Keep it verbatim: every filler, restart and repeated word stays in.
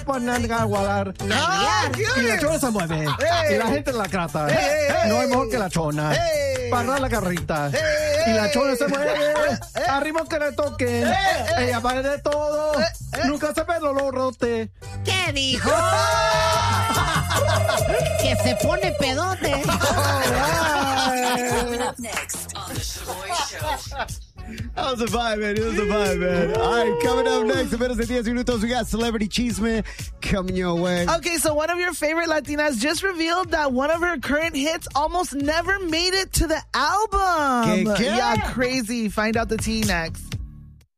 ponen a guardar. Ah, Y la chona se mueve. Hey. Y la gente la trata. Hey, hey, no es mejor que la chona. Hey. Para la carrita. Hey. Y la chona se mueve. Hey. Arriba que le toquen. Hey. Ella vale de todo. Hey. Nunca se ve lo rote. ¿Qué dijo? Que se pone pedote. Coming up next on the Shaboy Show. That was a vibe, man. It was a vibe, man. All right, coming up next, en menos de diez minutos, we got Celebrity Chisme coming your way. Okay, so one of your favorite Latinas just revealed that one of her current hits almost never made it to the album. ¿Qué, qué? Yeah, crazy. Find out the tea next.